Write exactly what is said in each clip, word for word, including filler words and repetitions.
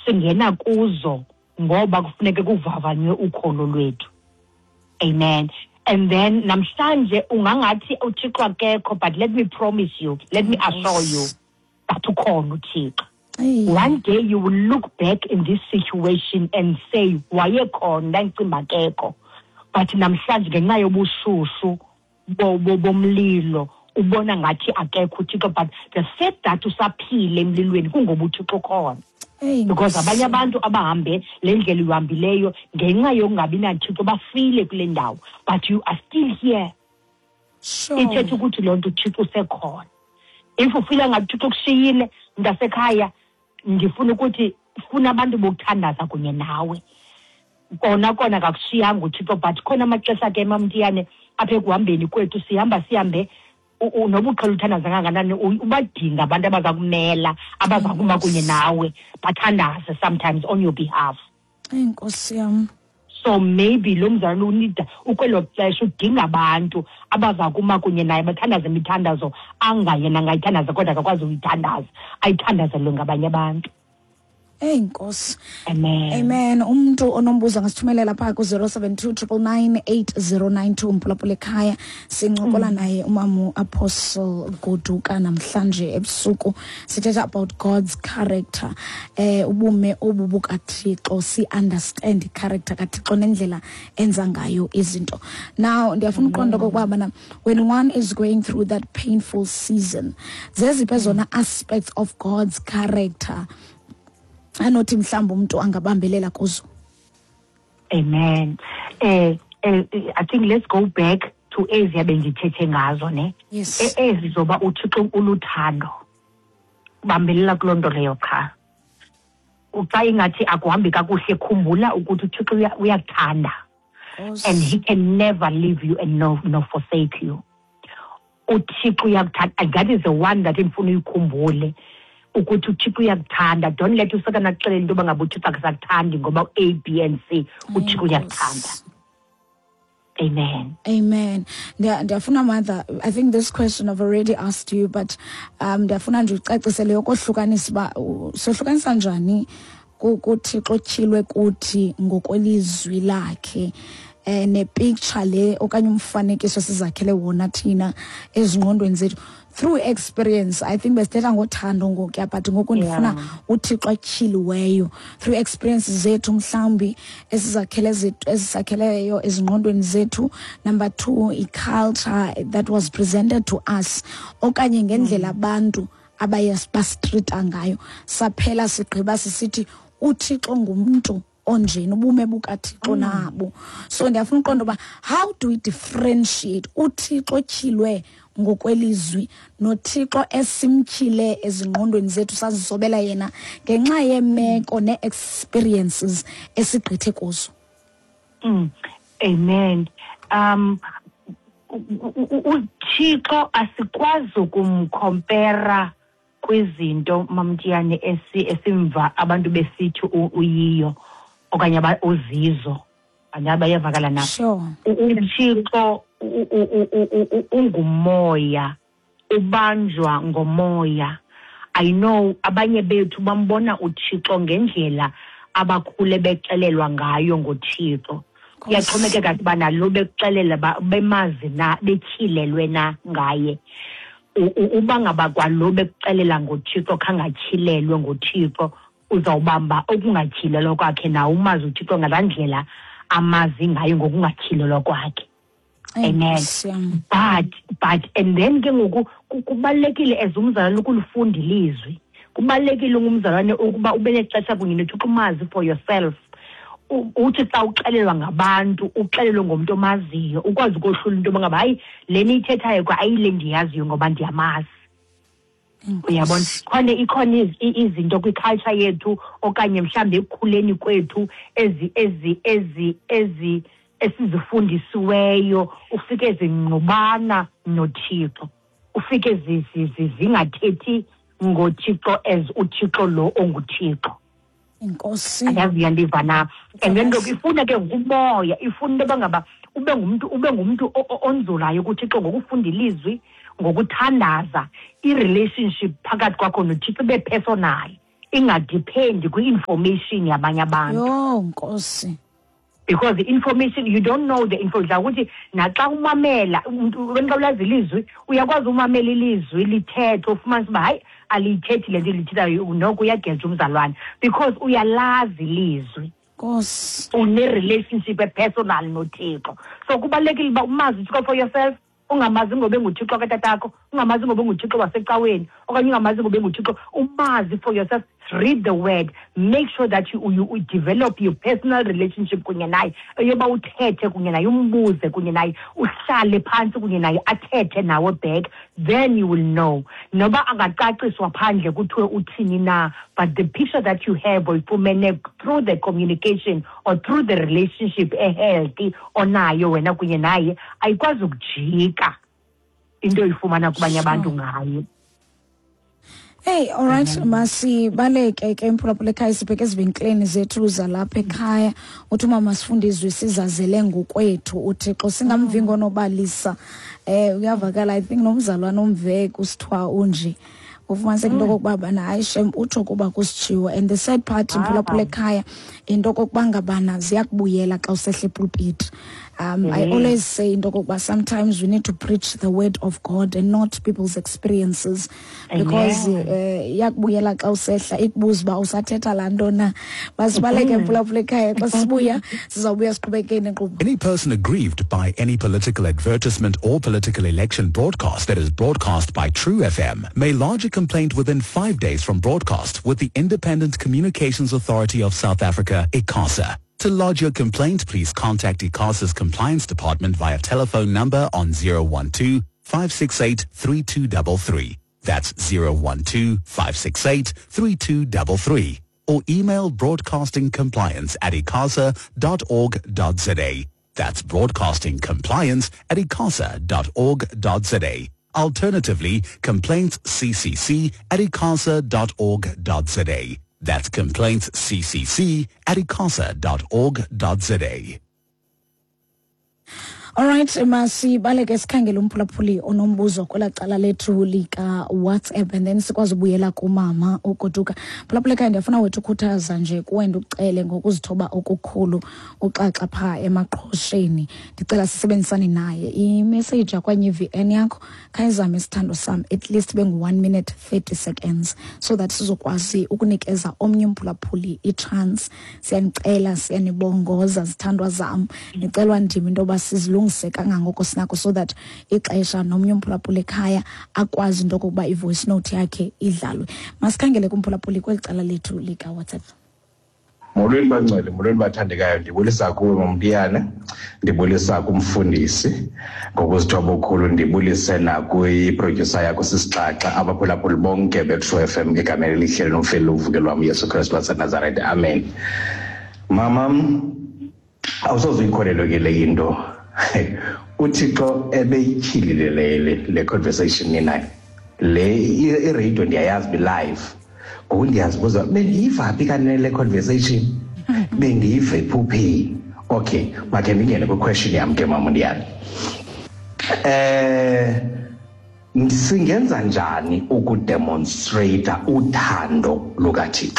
singena kuzo ngoba kufuneke kuvavanywe ukholo lwethu. Amen. And then namhlanje ungangathi uThixo akekho, but let me promise you, let me assure you that ukhona uThixo. One day you will look back in this situation and say, wayekhona ngicimba akekho. But namhlanje ngenxa yobushushu bomlilo ubona ngathi akekho uThixo, but the fact that usaphile emlilweni kungoba uThixo khona. Because abanye abantu abahambe lendlela uhambileyo ngenxa yokungabi naThixo bafile kule ndawo, but you are still here. Sure. Ithethe ukuthi lonto uThixo usekhona. If ufila ngathi uThixo kushiyile ndasekhaya, ngifuna ukuthi ufuna abantu bokuthandaza kunye nawe. Kona kona kakushiyanga uThixo, but khona amaxesha ke mamntiyane apha ekuhambeni kwethu sihamba sihambe noba uqhela uthandaza kangakanani ubadinga abantu abaza kumela abaza kuma kunye nawe bathandaze sometimes on your behalf. Enkosi yami. So maybe lo mzalwane unida ukwelo xesha udinga abantu abaza kuma kunye naye bathandaze imithandazo angayena ngayithandaza kodwa akakwazi uyithandaza ayithandaze lo ngabanye abantu. Enkosi. Amen. Amen. Umuntu onombuzo ngasithumelela pha ku zero seven two nine nine eight zero nine two mpulaphula ekhaya sincokola naye umamu Apostle Goduka namhlanje ebusuku sithetha about God's character, eh ubume obubu kaThixo, si understand character kaThixo nendlela enza ngayo izinto. Now ndiyafuna uqonda kokuba bana when one is going through that painful season zeziphi ezona aspects of God's character anothi mhlawumbe umuntu angabambelela kuzo? Amen. Eh, eh I think let's go back to ezi abengithethe ngazo ne. Yes. Ezi zoba uThixo uluthando. Bambelela kulonto leyo cha. Uxa ingathi akuhambi kakuhle khumbula ukuthi uThixo uyakuthanda. And he can never leave you and no no forsake you. uThixo uyakuthanda, and that is the one that imfuna uyikhumbule. Ukuthi uThixo uyakuthanda. Don't let usakana axelele into bangaba uThixo akasakuthandi ngoba A B and C uThixo uyakuthanda. Amen. Amen. Ndiyafuna mother, I think this question I've already asked you, but um ndiyafuna nje ucacisele ukohlukanisa ba sohlukanisa njani kuThixo otyhilwe kuthi ngokwelizwi lakhe eh ne picture le okanye umfanekiso sizakhele wona thina ezingqondweni zethu through experience. I think besithetha ngothando ngokuya, but ngoku ndifuna uThixo atyhiliweyo through experience zethu mhlawumbi esizakhele zethu esizakheleyo ezingqondweni zethu. Number two, i culture that was presented to us okanye ngendlela abantu abayasibastreeta ngayo saphela sigqiba sisithi uThixo ngumuntu onjeni ubume bukaThixo nabo. So ndiyafuna uqonda uba how do we differentiate uThixo otyhilwe ngokwelizwi noThixo esimtyhile ezingqondweni zethu sazizobela yena ngenxa yemeko ne-experiences esigqithe kuzo? Mm. Amen. Um uThixo asikwazi ukumcompara kwizinto mamntiyane esi esimva abantu besithi uyiyo okanye uzizo anyaba yavakala na. Sure. uThixo ungumoya, ubanjwa ngomoya. I know abanye bethu bambona uThixo ngendlela abakhule bexelelwa ngayo ngoThixo. Kuyaxhomekeka kuba nalo bexelela bemazi na betyhilelwe na ngaye. Uba ngaba kwalo bekuxelela ngoThixo khangatyhilelwe ngoThixo uzawubamba okungatyhilelwa kwakhe nawo umazi uThixo ngalendlela amazi ngayo ngokungatyhilelwa kwakhe. Amen. But but and then ke ngoku kubalekile ezumzalwane ukulufunda ilizwi. Kubalekile ngumzalwane ukuba ube nexesha kunye noThixo umazi for yourself. Uthi xa uxelelwa ngabantu uxelelwe ngomuntu omaziyo ukwazi ukohlula into ngaba hayi leni ithethayo kwa ayile ndiyaziyo ngoba ndiyamazi. Uyabona khona ikhona izinto kwiculture yethu okanye mhlambe ekukhuleni kwethu ezi ezi ezi ezi esizifundisiweyo ufike zingqubana noThixo, ufike zingathethi ngoThixo as uThixo lo onguThixo. Inkosi ayaziyandiva na. And then lokho ifuna ke ngumoya, ifuna into bangaba ube ngumuntu ube ngumuntu onzulayo kuThixo ngokufunda ilizwi, ngokuthandaza, i relationship phakathi kwakho noThixo be personal, ingadependi kwi-information yabanye abantu. Yho Nkosi. Because the information, you don't know the information. Ukuthi naxa umamela wena xa ulazi ilizwi uyakwazi umamela ilizwi lithethe ufumanise uba hayi alithethi lento lithethayo noko uyageja umzalwane because uyalazi ilizwi. Nkosi. Une-relationship personal noThixo. So kubalulekile uba umazi uThixo for yourself. Ungamazi ngobe nguThixo katatakho, ungamazi ngobe nguThixo wasecaweni, okanye ungamazi ngobe nguThixo. Umazi for yourself. Read the word. Make sure that you, you, you develop your personal relationship kunye naye. Yoba uthethe kunye naye, umbuze kunye naye, uhlale phansi kunye naye, athethe nawe back. Then you will know. Noba angacaciswa phandle kuthiwe uthini na, but the picture that you have uyifumene through the communication or through the relationship healthy onayo wena kunye naye, ayikwazi ukujika into oyifumana kubanye abantu ngayo. Hey, all right, masi baleke ke imphulaphula ekhaya sibheke ezivinkleni zethu zalapha ekhaya. Uthi uma masifunde izwi sizazele ngokwethu uThixo singamvingo onobalisa. Eh uyavakala I think nomzalwane omveke usithwa unje. Ufumanise into kokuba na ayishem utsho kuba kusitshiwo and the sad part imphulaphula ekhaya into kokuba ngabana ziyakubuyela xa usehle pulpit. Um, I always say into kokuba sometimes we need to preach the word of God and not people's experiences because yakubuyela xa usehla ikubuza uba usathetha laa nto na. Masibaleke imphulaphula ekhaya xa sibuya sizawubuya siqhubekeni enkqubo. Any person aggrieved by any political advertisement or political election broadcast that is broadcast by True F M may lodge a complaint within five days from broadcast with the Independent Communications Authority of South Africa, ICASA. To lodge your complaint, please contact ICASA's Compliance Department via telephone number on zero one two, five six eight, three two three three. That's zero one two, five six eight, three two three three. Or email broadcastingcompliance at icasa dot org dot za. That's broadcastingcompliance at icasa dot org dot za. Alternatively, complaints c c c at icasa dot org dot za. That's complaints c c c at icasa dot org dot za. All right, masi baleke sikhangela umphulaphuli onombuzo kwela cala lethu lika WhatsApp and then sikwazi ubuyela kumama ugoduka. Phulaphula ekhaya ndiyafuna wethu ukhuthaza nje kuwena ucele ngokuzithoba okukhulu uxaxa pha emaqhosheni. Ndicela sisebenzisane naye. I-message yakwanyi V N yakho khayizame isithando sam at least bengu one minute thirty seconds so that sizokwazi ukunikeza omnye umphulaphuli i-chance. Siyanicela siyanibongoza zithandwa zam. Nicelwa ndimi into yoba sizilungise kangangoko sinako so that ixesha nomnye umphulaphuli ekhaya akwazi into kokuba i-voice note yakhe idlalwe. Masikhangele kumphulaphuli kweli cala lethu lika WhatsApp. Molweni bancele, molweni bathandekayo, ndibulisa kuwe Mamdiyane, ndibulisa kumfundisi ngokuzithoba okukhulu, ndibulise nakwi-producer yakho sisixaxa abaphulaphuli bonke be-True F M egameni elihle nomfeli uvukelo wam Yesu Kristu waseNazaretha, amen. Mama, awusozuyikholelwa ke le into uThixo ebeyityhilile le le conversation ninayo le i-radio ndiyayazi be live ngoku ndiyazibuza bendiyiva phi kanene le conversation bendiyive phuphi. Okay, makhe ndingene kwi-question yam ke Mama Ndiyane. Eh singenza njani ukudemonstrate uthando lukaThixo?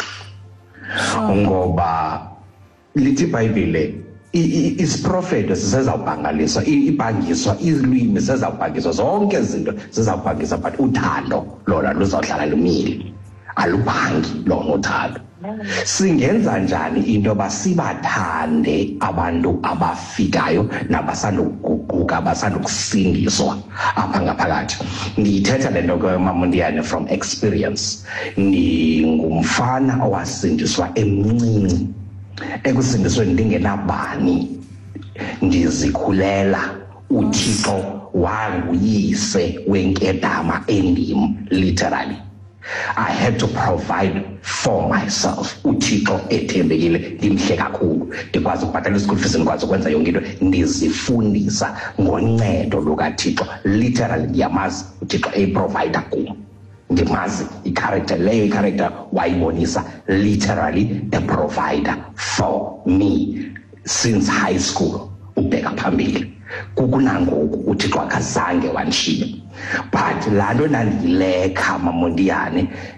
Ngoba lithi iBhayibhile isiprofeto sisezawubhangaliswa, ibhangiswa, izilwimi sezawubhangiswa, zonke izinto zizawubhangiswa, but uthando lona luzawuhlala lumile, alubhangi lona uthando. Singenza njani into yoba sibathande abantu abafikayo nabasandukuguquka abasandukusindiswa apha ngaphakathi? Ndiyithetha le nto ke Mama Ndiyane from experience. Ndingumfana owasindiswa emncinci, ekusindisweni ndingenabani, ndizikhulela. uThixo wanguyise wenkedama endim, literally. I had to provide for myself. uThixo ethembekile, ndimhle kakhulu, ndikwazi ukubhatala isikolo fees, ndikwazi ukwenza yonke into, ndizifundisa ngoncedo lukaThixo. Literally ndiyamazi uThixo eyiprovider kum, ndimazi i-character leyo, i-character wayibonisa, literally a provider for me since high school ubheka phambili. Kukunangoku uThixo akazange wanshiya. But laa nto ndandiyilekha Mama Ndiyane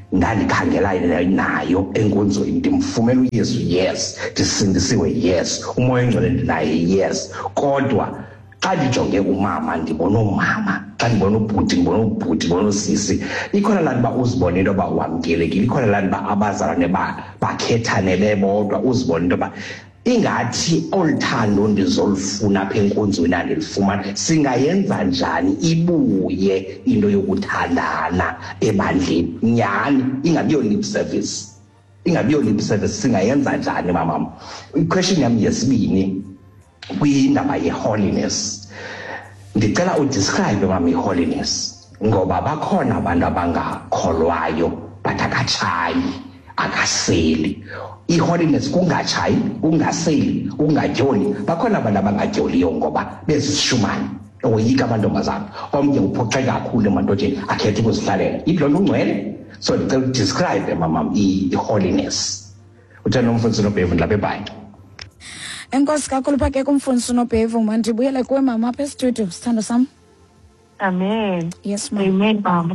ndandikhangela nayo enkonzweni ndimfumela uYesu yes ndisindisiwe yes umoya engcwele ndinaye yes kodwa xa ndijonge umama ndibona umama xa ndibona ubhuti ndibona ubhuti ndibona usisi ikhona laa nto uba uzibone into yoba wamkelekile ikhona laa nto uba abazalwane bakhethane bebodwa uzibone into yoba ingathi oluthando ndizolufuna apha enkonzweni andilifumana singayenza njani ibuye into yokuthandana ebandleni nyhani ingabiyo lip service ingabiyo lip service singayenza njani mamam iquestion yam yesibini kwindaba ye-holiness ndicela udescribe mama i-holiness ngoba bakhona abantu abangakholwayo but akatshayi akaseli i-holiness kungatshayi kungaseli kungatyoli bakhona abantu abangatyoliyo ngoba bezisishumane oyika amantombazana omnye uphoxeka kakhulu emadodeni akhethe ukuzihlalela ithi loo nto ungcwele so ndicela udescribe mamam i-holiness uthanda umfundisi uNobhevu ndilapha ebhayi. Enkosi kakhulu phake kumfundisi uNobhevu mandibuyele kuwe mama apha estudio sithando sam. Amen. Yes mama. Amen mama.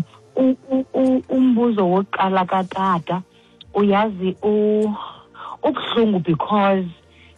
Umbuzo wokuqala katata uyazi ubuhlungu because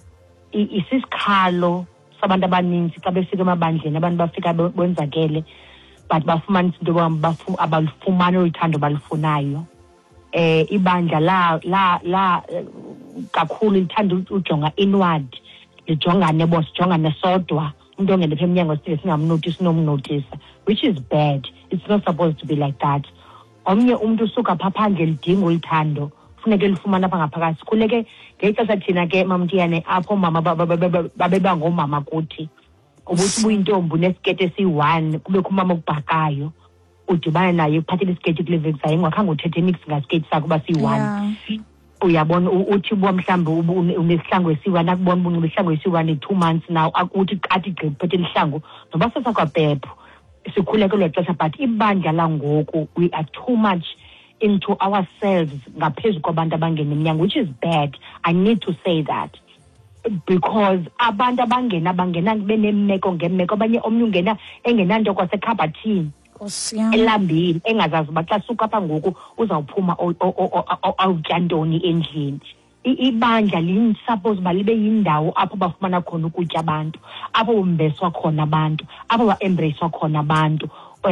isisikhalo sabantu abaninzi xa befika emabandleni abantu bafika benzakele but bafumanisa into yoba abalifumani oluthando balufunayo. Eh ibandla la la la kakhulu lithanda ujonga inward lijongane bosijongane sodwa umuntu ongene phe emnyango sithi singamnotice nomnotisa which is bad. It's not supposed to be like that. Omnye umuntu usuka pha phandle lidinga ulithando funeke lifumana apha ngaphakathi khuleke ngexesha thina ke mamntiyane apho mama babeba ngomama kuthi ubuthi buyintombi unesikete esiyi-one kubekho umama okubhakayo udibana naye uphathele isiketi kule veki zayo ingakhange uthethe mix ngasiketi sakho uba siyi-one uyabona uthi uba mhlawumbi unesihlangu esiyi-one akubona uba unxiba isihlangu esiyi-one i-two months now akuthi athi gqi uphethe lihlangu noba sesakwapepho sikhulekelwe xesha but ibandla langoku we are too much into ourselves ngaphezu kwabantu abangena emnyango which is bad. I need to say that because abantu abangena bangena benemeko ngemeko abanye omnye ungena engenanto kwasekhabhathini elambile engazazi uba xa suka apha ngoku uzawuphuma awutya ntoni endlini. Ibandla linsupose uba libe yindawo apho bafumana khona ukutya abantu apho bombeswa khona abantu apho ba-embracewa khona abantu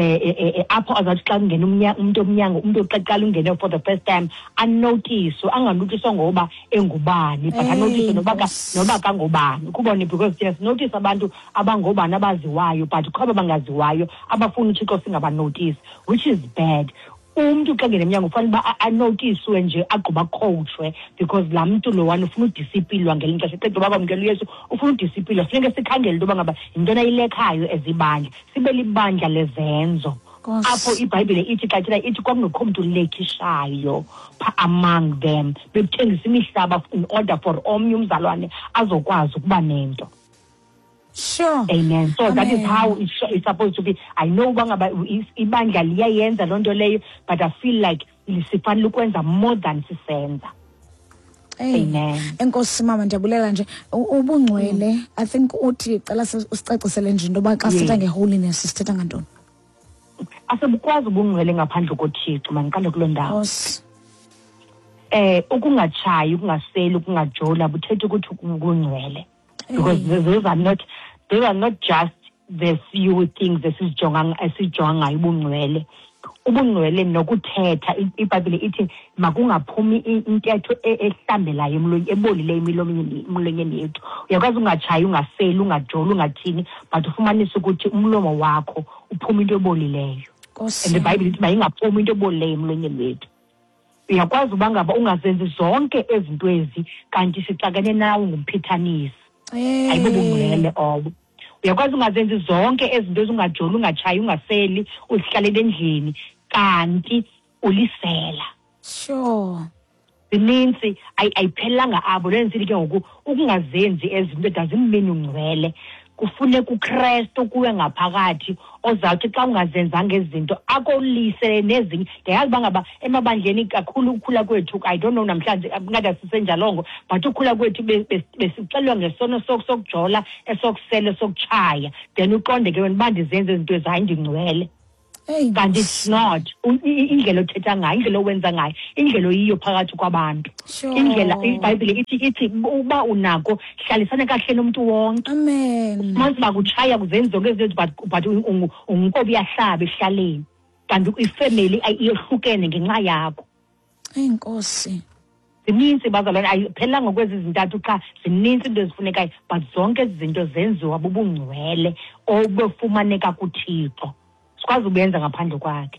apho azathi xa kungena umuntu omnyango umuntu oqaqala ungene for the first time anotiswe anganotiswa ngoba engubani but anotiswe noba noba kangobani kubone because yes notice abantu abangobani abaziwayo but khaba bangaziwayo abafuna uThixo singabanotisi which is bad. Umuntu xa ngene emnyango ufanele uba anotiswe nje agquba coachwe because laa muntu lo wani ufuna udisipilwa ngelinye ixesha qeda uba bamkela uYesu ufuna udisipilwa funeke sikhangele into yoba ngaba yintona ayilekhayo ezibandla sibe libandla lezenzo apho iBhayibhile ithi xa thina ithi kwakungekho mntu lekhishayo among them bekuthengisa imihlaba in order for omnye umzalwane azokwazi ukuba nento. Sure. Amen. So Amen. That is how it's, it's supposed to be. I know bangaba ibandla liyayenza lonto leyo but I feel like lisifanele ukwenza more than sisenza. Amen. Enkosi mama ndiyabulela nje ubungcwele I think uthi cela usicacisele nje into yoba xa sithetha ngeholiness sithetha ngantoni. Asebukwazi ubungcwele ngaphandle koThixo maniqale kuloo ndawo. Eh ukungatshayi ukungaseli ukungajola buthetha ukuthi ukungcwele. Because those are not those are not just the few things esisijonga esijonga ubungcwele. Ubungcwele nokuthetha iBhayibhile ithi makungaphumi intetho ehlambelayo emlonyeni ebolileyo emlonyeni yethu. Uyakwazi ungatshayi ungaseli ungajola ungathini but ufumanise ukuthi umlomo wakho uphuma into ebolileyo. And iBhayibhile ithi mayingaphumi into ebolileyo emlonyeni wethu. Uyakwazi uba ngaba ungazenzi zonke ezinto ezi kanti sixakene nawe ngumphithanisi. Ayibobungcwele obo. Uyakwazi ungazenzi zonke ezinto ezungajola ungatshayi ungaseli uzihlalele endlini kanti ulisela. Sure. Zininzi ayiphelanga abo lensini ke ngoku ukungazenzi ezinto doesn't mean ungcwele. Kufuneka uKristu kuwe ngaphakathi ozawuthi xa ungazenzanga izinto akolisele nezinye ndiyazi bangaba emabandleni kakhulu ukukhula kwethu I don't know namhlanje ngada sisenjalongo but ukukhula kwethu besicelwa ngesono sokujola esokusela sokutshaya then uqonde ke wena bandizenze izinto ezayi ndingcwele Hey, kanti it's not indlela othetha ngayo, indlela owenza ngayo, indlela oyiyo phakathi kwabantu. Sure. Indlela iBhayibhile ithi ithi uba unako hlalisana kahle nomuntu wonke. Amen. Manje bakuchaya kuzenzo ngezinto but but ungobi yahlaba ehlaleni. Kanti ifamily ayihlukene ngenxa yakho. Enkosi. Zininzi bazalwane ayiphelanga kwezi zintathu cha zininzi into ezifunekayo but zonke izinto zenziwa bubungcwele obefumaneka kuThixo. Sikwazi ukuyenza ngaphandle kwakhe.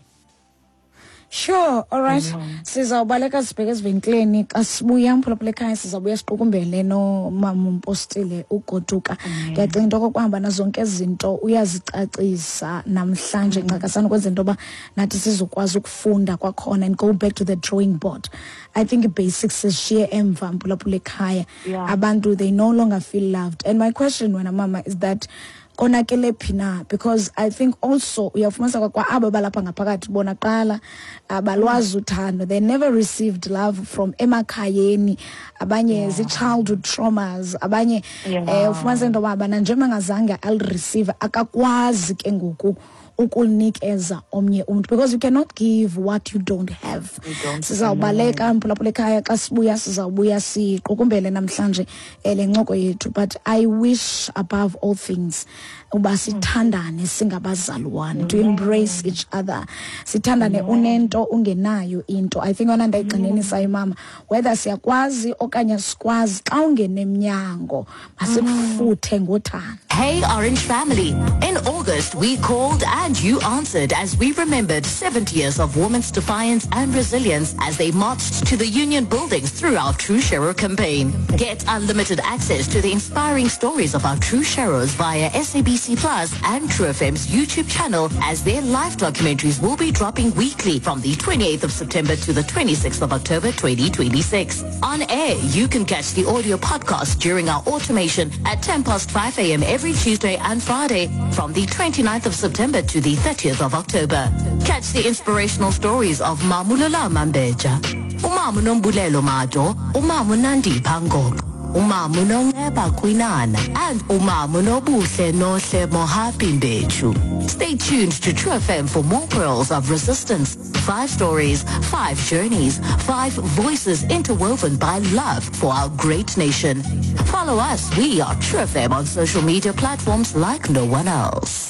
Sure, all right. Mm-hmm. Sizawubaleka sibheke ezivenkileni xa sibuya mphulaphula ekhaya sizabuya siqukumbele no Mama Mpostile uGoduka. Ndiyacinga into okokuhamba na zonke izinto uyazicacisa namhlanje ncakasana kwenza into ba nathi sizokwazi ukufunda kwakhona and go back to the drawing board. I think the basics is share emva mphulaphula ekhaya. Abantu they no longer feel loved. And my question when mama is that konakele phina because I think also uyafumanisa kwa aba balapha ngaphakathi bona qala abalwazi uthando, they never received love from emakhayeni, abanye zi childhood traumas, abanye eh ufumanisa into baba nje mangazange al receive akakwazi ke ngoku ukunikeza omnye umuntu because you cannot give what you don't have. Sizawubaleka mphulaphula ekhaya xa sibuya sizawubuya siqukumbele namhlanje lencoko yethu, but I wish above all things uba sithandane singabazalwane, to embrace each other, sithandane unento ungenayo into. I think ona ndayigcinenisa imama whether siyakwazi okanye sikwazi xa ungene emnyango masikufuthe ngothando. Hey Orange family, in August we called and you answered as we remembered seventy years of women's defiance and resilience as they marched to the union buildings through our True Shero campaign. Get unlimited access to the inspiring stories of our True Sheros via S A B C Plus and True F M's YouTube channel, as their live documentaries will be dropping weekly from the twenty-eighth of September to the twenty-sixth of October twenty twenty-six. On air, you can catch the audio podcast during our automation at ten past five a m every Tuesday and Friday from the twenty-ninth of September to the thirtieth of October. Catch the inspirational stories of Mamulala Mambeja, Umamu Nombulelo Majo, Umamu Nandi Pango, Umamu Nongeba Kwinana, and Umamu Nobuhle Nohle Mohapi Mbechu. Stay tuned to True F M for more pearls of resistance. Five stories, five journeys, five voices interwoven by love for our great nation. Follow us. We are True F M on social media platforms like no one else.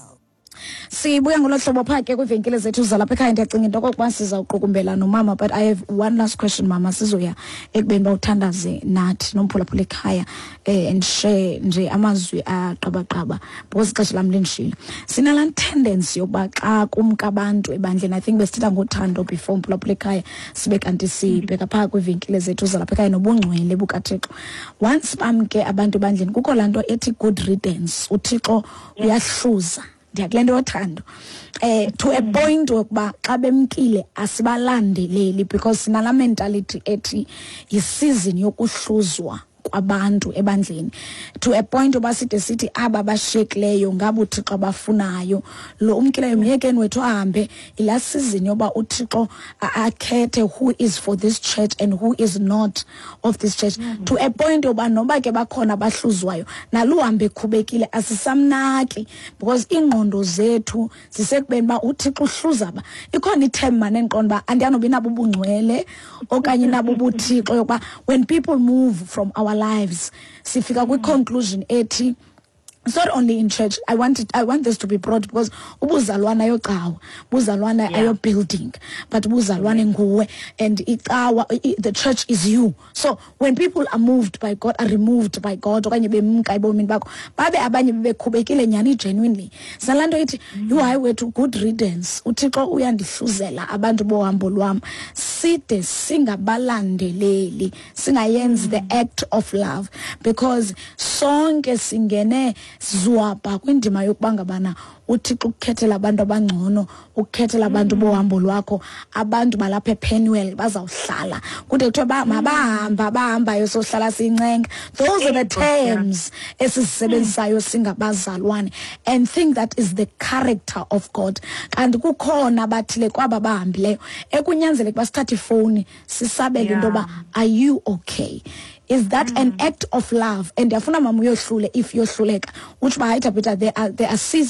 Sibuya ngolo hlobo phake kwivenkile zethu zalapha ekhaya. Ndiyacinga into okokuba sizawuqukumbela nomama, but I have one last question mama, sizoya ekubeni bawuthandaze nathi nomphulaphula ekhaya eh and share nje amazwi aqabaqaba because ixesha lam lindishile. Sinala tendency yokuba xa kumka abantu ebandleni, I think besithetha ngothando before mphulaphula ekhaya sibe kanti sibheka phaa kwivenkile zethu zalapha ekhaya nobungcwele bukaThixo. Once bamke abantu ebandleni kukho laa nto ethi good riddance, uThixo uyahluza. Ndiyakulento yothando eh to a point wokuba xa bemkile asibalandeleli because sinala mentality ethi yi-season yokuhluzwa kwabantu ebandleni, to a point oba side sithi aba bashekileyo ngabo uThixo abafunayo, lo umkileyo myekeni wethu ahambe ila season yoba uThixo akhethe who is for this church and who is not of this church. Mm-hmm. To a point oba noba ke bakhona bahluzwayo naluhambe khubekile asisamnaki because ingqondo zethu zisekubeni ba uThixo uhluza ba ikhona ithemba mane nqondo ba andiyanobi nabo ubungcwele okanye nabo ubuThixo yokuba when people move from our lives sifika kwi conclusion ethi it's not only in church. I want it, I want this to be brought because ubuzalwana yocawa, buzalwana ayo building, but buzalwana nguwe, and icawa the church is you. So when people are moved by God, are removed by God, okanye bemka ebomini bakho babe abanye bekhubekile nyani genuinely, salando ithi you highway to good riddance, uThixo uyandihluzela abantu bohambo lwam side singabalandeleli, singayenzi the act of love because sonke singene zwapha kwindima yokubanga bana uThixo ukukhethela abantu abangcono, ukukhethela abantu bohambo lwakho, abantu balapha ePenuel bazawuhlala kude kuthiwa ba mabahamba bahambayo sohlala sincenga. Those are the terms esizisebenzisayo singabazalwane, and think that is the character of God. Kanti kukhona bathile kwaba bahambileyo ekunyanzeleke basithathe ifoni sisabele into yoba are you okay? Is that mm. an act of love? And ndiyafuna mama uyohlule if yohluleka uthi ba hayi Peter, there are there are seasons where God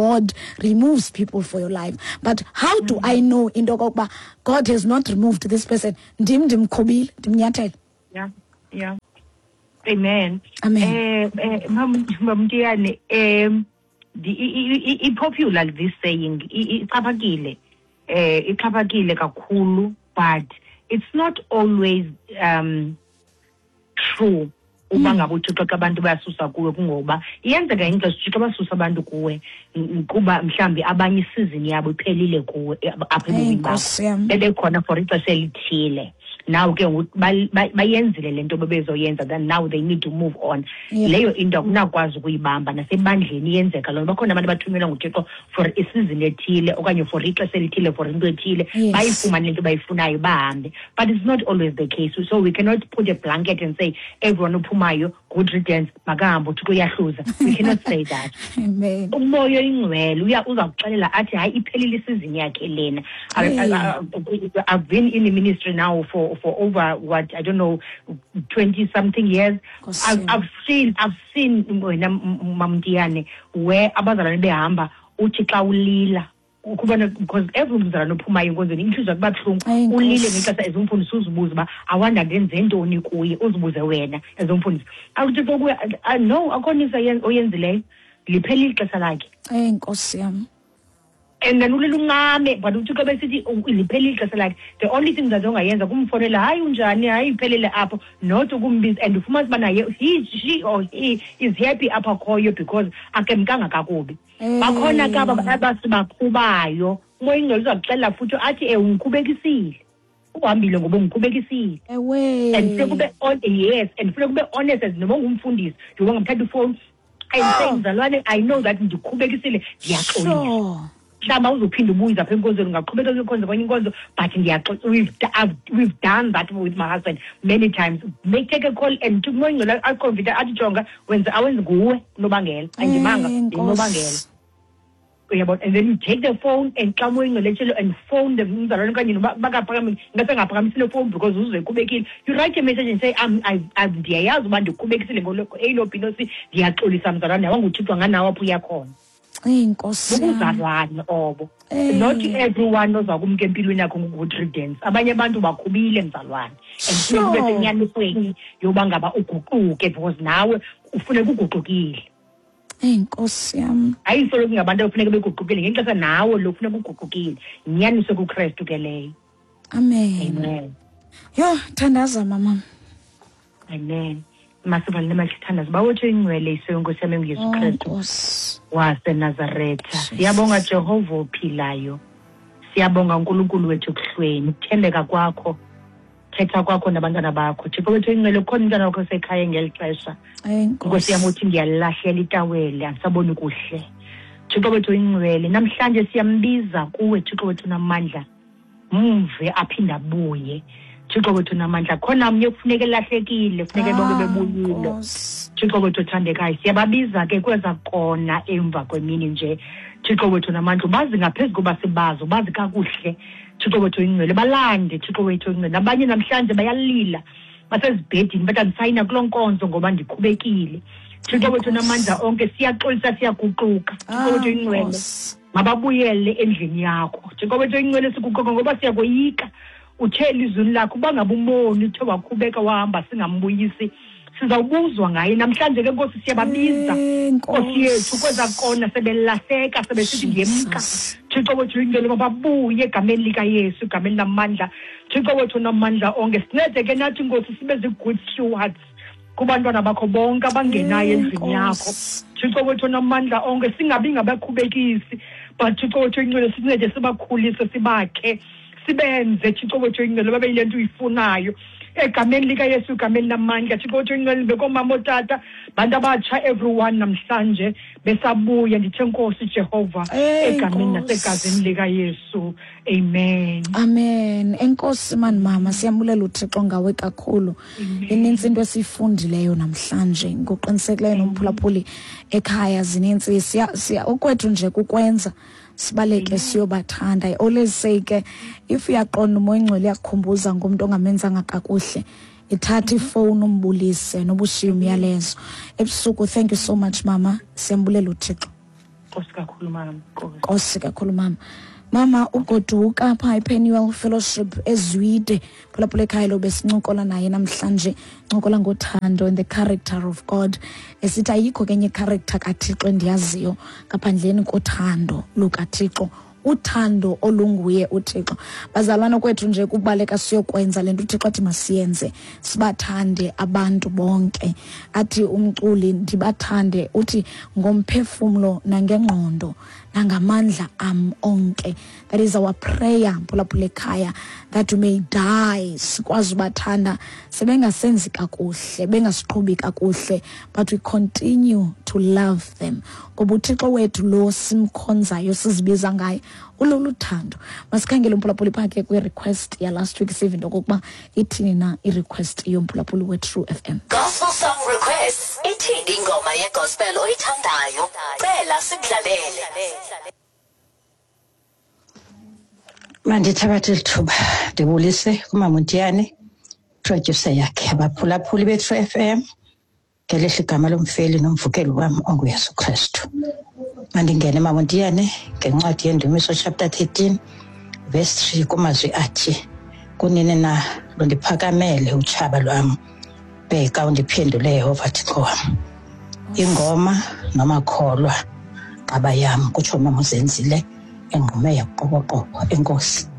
God removes people for your life. But how do I know into okokuba God has not removed this person? Ndim ndimkhobile, ndimnyathele. Yeah, yeah. Amen. Amen. Eh, eh, Mam Mamdiane, um, the i popular this saying, ixhaphakile, eh, ixhaphakile kakhulu, but it's not always um true. Uba ngabe uthixo xa abantu bayasusa kuwe kungoba iyenzeka into sithixo basusa abantu kuwe kuba mhlambi abanye isizini yabo iphelile kuwe apha ebomini bakho bebekhona for ixesha elithile. Now ke bayenzile lento bebezoyenza, then now they need to move on. Leyo into akunakwazi ukuyibamba nasebandleni iyenzeka lona. Bakhona abantu bathunyelwa nguThixo for isizini ethile okanye for ixesha elithile for into ethile bayifumane lento bayifunayo bahambe. But it's not always the case, so we cannot put a blanket and say everyone uphumayo good riddance makahambe uThixo uyahluza. We cannot say that. Amen. Umoya ingcwele uya uzakuxelela athi hayi iphelile isizini yakhe lena. I've been in the ministry now for for over what I don't know twenty something years. I've, I've seen I've seen Mamdiane where abazalwane behamba uthi xa ulila ukubona because every mzalwane ophumayo enkonzweni inhliziyo kuba buhlungu ulile ngexesha ezimfundisi uzibuza ba awanda ndenze ntoni kuye uzibuze wena ezimfundisi akuthi kuwe no akhonisa oyenzileyo liphelile ixesha lakhe enkosi yami. And then ulilungame but uthixo besithi liphelile ixesha lakhe. The only thing that ongayenza kumfonela hayi unjani hayi iphelele apho not ukumbiza and ufumana uba naye he she or he is happy apha khoyo because akemkanga kakubi. Bakhona ke abasibaqhubayo umoya ingcwele uzakuxelela futhi athi eh ungikhubekisile uhambile ngoba ungikhubekisile ewe and sekube on yes and futhi kube honest as noma ungumfundisi njengoba ngamthatha ifone and say mzalwane I know that ndikhubekisile ndiyaxolisa. Mhlamba uzophinda ubuza apha enkonzweni ungaqhubeka kuyokhonza kwenye inkonzo but ndiyaxolisa we've we've done that with my husband many times. Make take a call and to moya ingcwele aconfida athi jonga wenza awenza nguwe unobangela andimanga unobangela. And then you take the phone and come and phone the phone because you write a message and say I'm I I'm ndiyayazi uba ndikubekisile ngoloko eyilopinosi ndiyaxolisa mzalwane awanguthixo nganawo apho uyakhona. Inkosi ubuzalwane obo. Not everyone ozakumke empilweni yakho ngo-good riddance. Abanye abantu bakhubile mzalwane and kube senyanisweni yoba ngaba uguquke because nawe ufuneka uguqukile. Enkosi yami. Ayisolo kungabantu abafuneka beguqukile ngexesha nawe lo kufuneka uguqukile. Inyaniso kuKristu ke leyo. Amen. Amen. Yo thandaza mama. Amen. Masibali namasithandaza bawothe ingcwele isonke sami nguYesu Kristu wase Nazaretha. Siyabonga Jehova ophilayo. Siyabonga uNkulunkulu wethu kuhlweni. Kuthembeka kwakho. Thetha kwakho nabantwana bakho. Thixo wethu ingcwele khona umntwana wakho sekhaya ngelixesha. Nkosi yami uthi ngiyalahlela itawele asaboni kuhle. Thixo wethu ingcwele namhlanje siyambiza kuwe Thixo wethu namandla. Mve aphinda abuye. Thixo wethu namandla khona umnye kufuneka elahlekile kufuneka bonke bebuyile. Thixo wethu othandekayo siyababiza ke kweza kona emva kwemini nje. Thixo wethu namandla bazi ngaphezulu kuba sibazo bazi kakuhle. Thixo wethu ingcwele balande Thixo wethu ingcwele nabanye namhlanje bayalila basezibhedini bathi andisayina kuloo nkonzo ngoba ndikhubekile. Thixo wethu namandla onke siyaxolisa siyaguquka Thixo wethu ingcwele mababuyele endlini yakho. Thixo wethu ingcwele sikuguquka ngoba siyakoyika uthela izwi lakho bangabe umoni uthe wakhubeka wahamba singambuyisi sizawubuzwa ngaye namhlanje ke Nkosi siyababiza Nkosi yethu kweza kona sebelahleka sebesithi ngiyemka. Thixo wethu ingcwele babuye egameni lika Yesu egameni lamandla. Thixo wethu namandla onke sincede ke nathi Nkosi sibe zi-good stewards kubantwana bakho bonke abangenayo endlini yakho. Thixo wethu namandla onke singabi ngabakhubekisi but Thixo wethu ingcwele sincede sibakhulise sibakhe sibenze Thixo wethu ingcwele babe yile nto uyifunayo egameni lika Yesu egameni lamandla. Thixo wethu ingcwele bekomama otata bantu abatsha everyone namhlanje besabuya ndithe Nkosi Jehova egameni nasegazini lika Yesu. Amen. Amen. Enkosi mani mama siyambulela uThixo ngawe kakhulu. Inintsi into esifundileyo namhlanje ngoqinisekileyo nomphulaphuli ekhaya zinintsi siya okwethu nje kukwenza sibaleke siyobathanda. I always say ke if uyaqonda umoya ingcwele yakukhumbuza ngomuntu ongamenzanga kakuhle ithatha ifone umbulise nobushiya umyalezo ebusuku. Thank you so much mama siyambulela uThixo. Nkosi kakhulu mama. Nkosi kakhulu mama. Mama ugoduka pha ePennuel Fellowship eZwide phulaphula ekhaya lo besincokola naye namhlanje ncokola ngothando and the character of God. Esithi ayikho kenye character kaThixo endiyaziyo ngaphandleni kothando lukaThixo. Uthando olunguye uThixo. Bazalwana kwethu nje kubaleka siyokwenza lento uThixo athi masiyenze. Sibathande abantu bonke. Athi umculi ndibathande uthi ngomphefumulo nangengqondo nangamandla am onke. That is our prayer phulaphula ekhaya, that we may die sikwazi ubathanda sebengasenzi kakuhle bengasiqhubi kakuhle, but we continue to love them. Ngoba uThixo wethu lo simkhonzayo sizibiza ngaye ulolu thando. Masikhangele umphulaphuli phakhe kwi request ya last week seven okokuba ithini na i request yomphulaphuli we True F M. Gospel song request. Ithini ingoma ye gospel oyithandayo? Cela sikudlalele. Mandithabathe lithuba ndibulise kumama uNtiyane producer yakhe abaphulaphuli be True F M ngelihle igama lomfeli nomvukeli wami onguYesu Kristu. Mandingene mama uNtiyane ngencwadi yeNdumiso chapter thirteen verse three kumazwi athi kunini na londiphakamele utshaba lwami bheka undiphendule Yehova Thixo wami. Ingoma namakholwa qaba yami kutsho mama uzenzile engqume yaqoqoqo enkosi.